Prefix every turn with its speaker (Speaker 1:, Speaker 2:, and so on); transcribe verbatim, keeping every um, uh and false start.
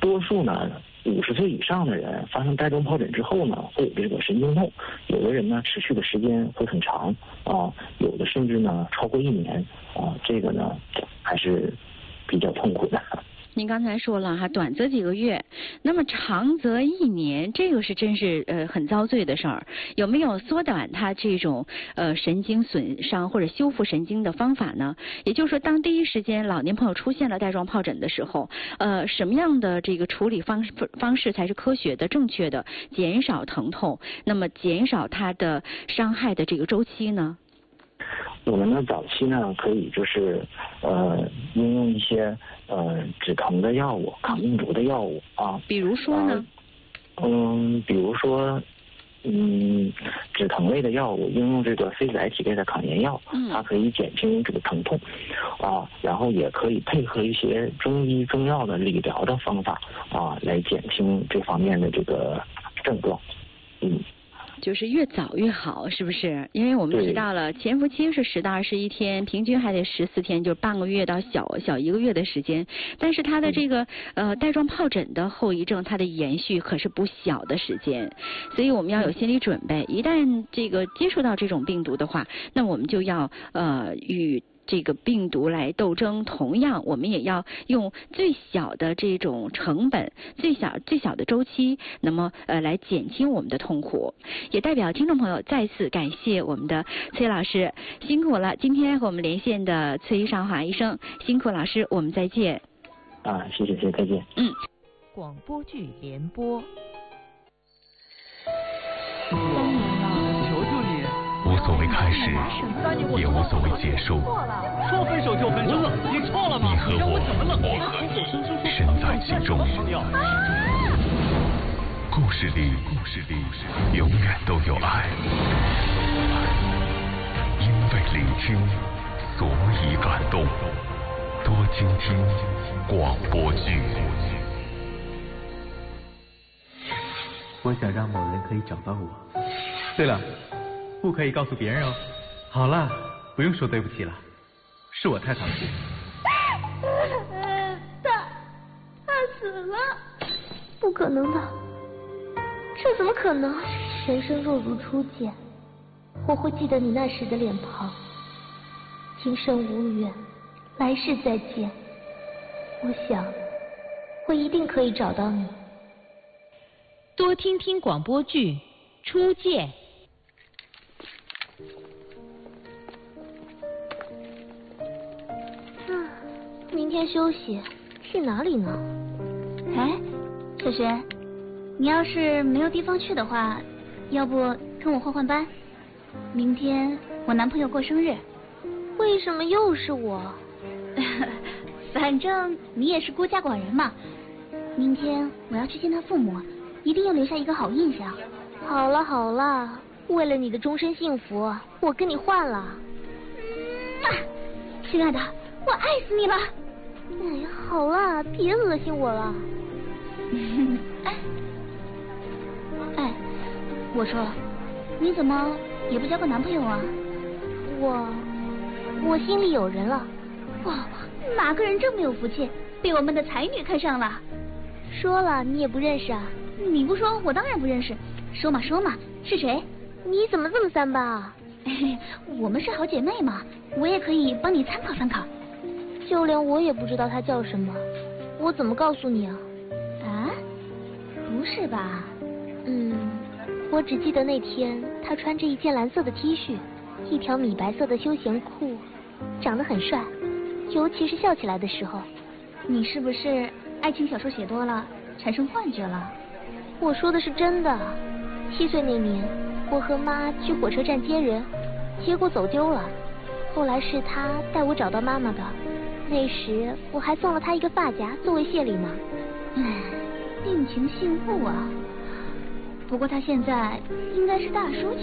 Speaker 1: 多数呢，五十岁以上的人发生带状疱疹之后呢，会有这个神经痛，有的人呢持续的时间会很长啊，有的甚至呢超过一年啊，这个呢还是比较痛苦的。
Speaker 2: 您刚才说了哈，短则几个月，那么长则一年，这个是真是呃很遭罪的事儿。有没有缩短它这种呃神经损伤或者修复神经的方法呢？也就是说，当第一时间老年朋友出现了带状疱疹的时候，呃，什么样的这个处理方式方式才是科学的、正确的，减少疼痛，那么减少它的伤害的这个周期呢？
Speaker 1: 我们呢早期呢可以就是呃应用一些呃止疼的药物、抗病毒的药物啊。
Speaker 2: 比如说呢？
Speaker 1: 呃、嗯，比如说嗯止疼类的药物，应用这个非甾体类的抗炎药，
Speaker 2: 嗯，
Speaker 1: 它可以减轻这个疼痛啊，然后也可以配合一些中医中药的理疗的方法啊，来减轻这方面的这个症状。嗯。
Speaker 2: 就是越早越好，是不是？因为我们提到了潜伏期是十到二十一天，平均还得十四天，就是半个月到小小一个月的时间。但是它的这个呃带状疱疹的后遗症，它的延续可是不小的时间，所以我们要有心理准备。一旦这个接触到这种病毒的话，那我们就要呃与这个病毒来斗争，同样我们也要用最小的这种成本、最小最小的周期，那么呃来减轻我们的痛苦。也代表听众朋友再次感谢我们的崔老师，辛苦了。今天和我们连线的崔尚华医生，辛苦老师，我们再见。
Speaker 1: 啊，谢谢谢谢，再见。
Speaker 2: 嗯。
Speaker 3: 广播剧联播。
Speaker 4: 三年了，求求你。
Speaker 5: 无所谓开始，也无所谓结束。
Speaker 4: 说分手就分手，你错了吗？
Speaker 5: 你和我，我和你，身在其中。故事里，故事里永远都有爱。因为聆听，所以感动。多倾听广播剧。
Speaker 6: 我想让某人可以找到我。对了，不可以告诉别人哦。好了，不用说对不起了，是我太淘气。
Speaker 7: 他他死了？不可能的，这怎么可能？人生若如初见，我会记得你那时的脸庞。今生无缘，来世再见。我想，我一定可以找到你。
Speaker 3: 多听听广播剧《初见》。
Speaker 7: 嗯，明天休息，去哪里呢？
Speaker 8: 哎，雪雪，你要是没有地方去的话，要不跟我换换班？明天我男朋友过生日。
Speaker 7: 为什么又是我？
Speaker 8: 反正你也是孤家寡人嘛。明天我要去见他父母，一定要留下一个好印象。
Speaker 7: 好了好了，为了你的终身幸福，我跟你换了。
Speaker 8: 嗯啊，亲爱的，我爱死你了。
Speaker 7: 哎呀，好了，别恶心我了。
Speaker 8: 哎，哎，我说，你怎么也不交个男朋友啊？
Speaker 7: 我，我心里有人了。
Speaker 8: 哇，哪个人这么有福气，被我们的才女看上了？
Speaker 7: 说了你也不认识啊？
Speaker 8: 你不说，我当然不认识。说嘛说嘛，是谁？
Speaker 7: 你怎么这么三八啊？
Speaker 8: 我们是好姐妹嘛，我也可以帮你参考参考。
Speaker 7: 就连我也不知道她叫什么，我怎么告诉你啊？
Speaker 8: 啊？不是吧？
Speaker 7: 嗯，我只记得那天她穿着一件蓝色的 T 恤，一条米白色的休闲裤，长得很帅，尤其是笑起来的时候。
Speaker 8: 你是不是爱情小说写多了，产生幻觉了？
Speaker 7: 我说的是真的。七岁那年，我和妈去火车站接人，结果走丢了。后来是她带我找到妈妈的，那时我还送了她一个发夹作为谢礼呢。
Speaker 8: 唉，定情信物啊。不过他现在应该是大叔